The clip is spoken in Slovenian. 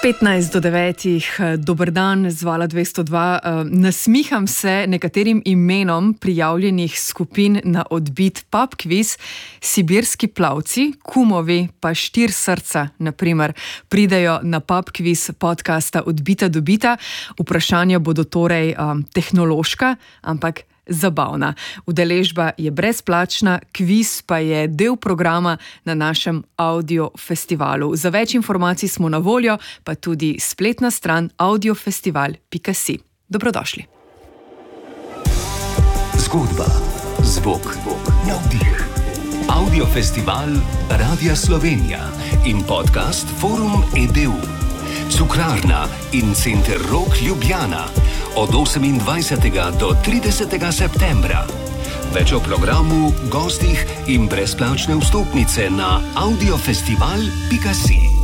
15 do 9, dober dan, zvala 202. Nasmiham se nekaterim imenom prijavljenih skupin na odbit pub quiz. Sibirski plavci, kumovi pa Štir srca, naprimer, pridejo na pub quiz podcasta Odbita do bita. Vprašanja bodo torej tehnološka, ampak zabavna. Udeležba je brezplačna, kviz pa je del programa na našem audio festivalu. Za več informacij smo na voljo, pa tudi spletna stran audiofestival.si. Dobrodošli. Zgodba, zvok, navdih. Audiofestival Radia Slovenija in podcast Forum EDU. Cukrarna in Center Rok Ljubljana od 28. do 30. septembra. Več o programu, gostih in brezplačne vstopnice na audiofestival.si.